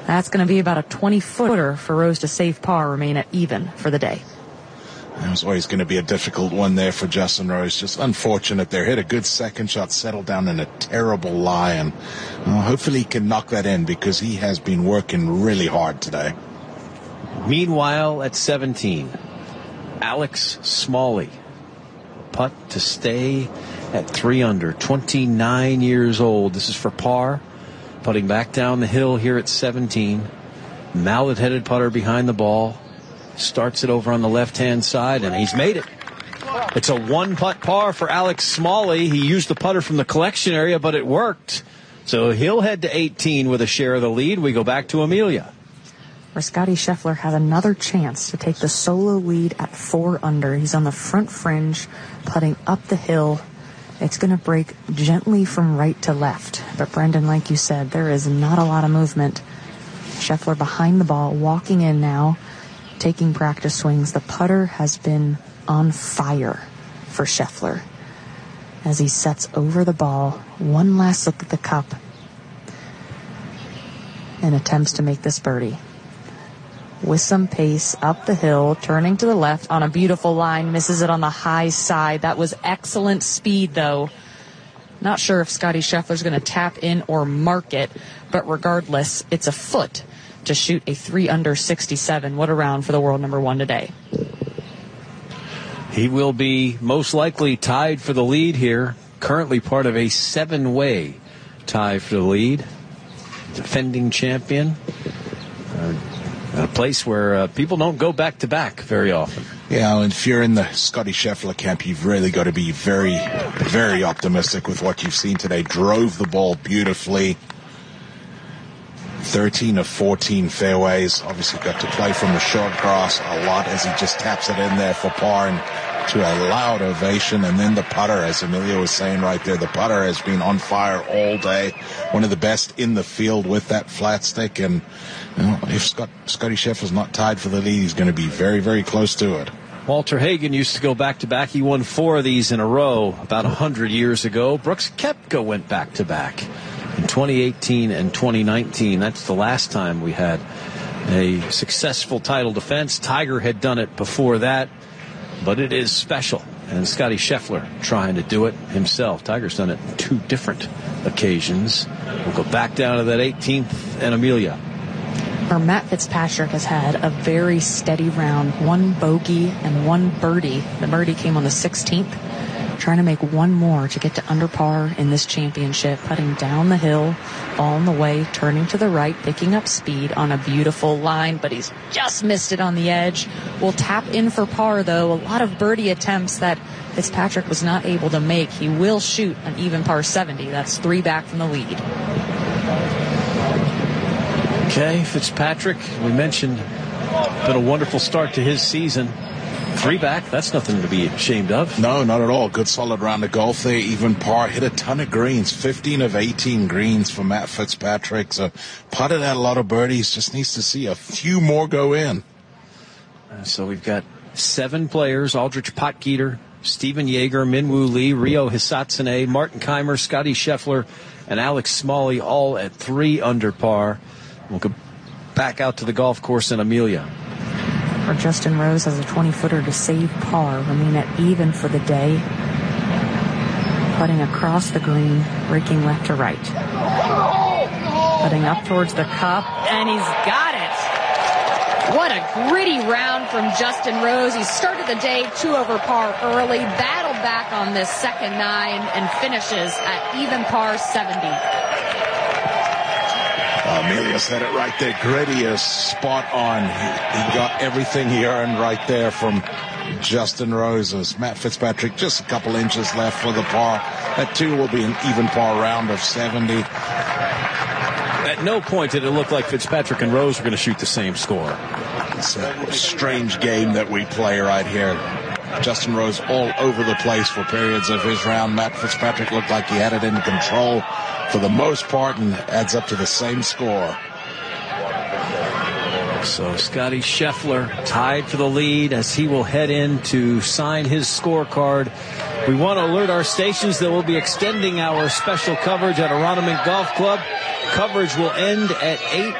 That's going to be about a 20-footer for Rose to save par, remain at even for the day. It was always going to be a difficult one there for Justin Rose. Just unfortunate there. Hit a good second shot, settled down in a terrible lie, and hopefully he can knock that in because he has been working really hard today. Meanwhile, at 17, Alex Smalley. Putt to stay at 3 under, 29 years old. This is for par. Putting back down the hill here at 17. Mallet-headed putter behind the ball. Starts it over on the left-hand side, and he's made it. It's a one-putt par for Alex Smalley. He used the putter from the collection area, but it worked. So he'll head to 18 with a share of the lead. We go back to Amelia, where Scotty Scheffler has another chance to take the solo lead at 4 under. He's on the front fringe, putting up the hill. It's going to break gently from right to left. But Brendan, like you said, there is not a lot of movement. Scheffler behind the ball, walking in now, taking practice swings. The putter has been on fire for Scheffler as he sets over the ball. One last look at the cup and attempts to make this birdie. With some pace up the hill, turning to the left on a beautiful line, misses it on the high side. That was excellent speed, though. Not sure if Scotty Scheffler's going to tap in or mark it, but regardless, it's a foot to shoot a 3 under 67. What a round for the world number 1 today. He will be most likely tied for the lead here. Currently part of a 7-way tie for the lead. Defending champion. A place where people don't go back-to-back very often. Yeah, and if you're in the Scotty Scheffler camp, you've really got to be very, very optimistic with what you've seen today. Drove the ball beautifully. 13 of 14 fairways. Obviously got to play from the short grass a lot as he just taps it in there for par and to a loud ovation. And then the putter, as Amelia was saying right there, the putter has been on fire all day. One of the best in the field with that flat stick. And if Scotty Scheffler's not tied for the lead, he's going to be very, very close to it. Walter Hagen used to go back-to-back. He won 4 of these in a row about 100 years ago. Brooks Koepka went back-to-back in 2018 and 2019. That's the last time we had a successful title defense. Tiger had done it before that, but it is special. And Scotty Scheffler trying to do it himself. Tiger's done it 2 different occasions. We'll go back down to that 18th and Amelia. Matt Fitzpatrick has had a very steady round. 1 bogey and 1 birdie. The birdie came on the 16th. Trying to make 1 more to get to under par in this championship. Putting down the hill, ball on the way, turning to the right, picking up speed on a beautiful line, but he's just missed it on the edge. Will tap in for par, though. A lot of birdie attempts that Fitzpatrick was not able to make. He will shoot an even par 70. That's 3 back from the lead. Okay, Fitzpatrick, we mentioned, been a wonderful start to his season. 3 back, that's nothing to be ashamed of. No, not at all. Good solid round of golf there, even par. Hit a ton of greens, 15 of 18 greens for Matt Fitzpatrick. So putted out a lot of birdies, just needs to see a few more go in. So we've got 7 players: Aldrich Potgieter, Stephen Yeager, Minwoo Lee, Ryo Hisatsune, Martin Keimer, Scotty Scheffler, and Alex Smalley, all at 3 under par. We'll go back out to the golf course in Amelia. Or Justin Rose has a 20-footer to save par, remain at even for the day. Putting across the green, breaking left to right. Putting up towards the cup, and he's got it. What a gritty round from Justin Rose. He started the day 2 over par early, battled back on this second 9, and finishes at even par 70. Amelia said it right there. Gritty is spot on. He got everything he earned right there from Justin Rose. As Matt Fitzpatrick, just a couple inches left for the par. That 2 will be an even par round of 70. At no point did it look like Fitzpatrick and Rose were going to shoot the same score. It's a strange game that we play right here. Justin Rose all over the place for periods of his round. Matt Fitzpatrick looked like he had it in control for the most part and adds up to the same score. So Scotty Scheffler tied for the lead as he will head in to sign his scorecard. We want to alert our stations that we'll be extending our special coverage at Aronimink Golf Club. Coverage will end at 8.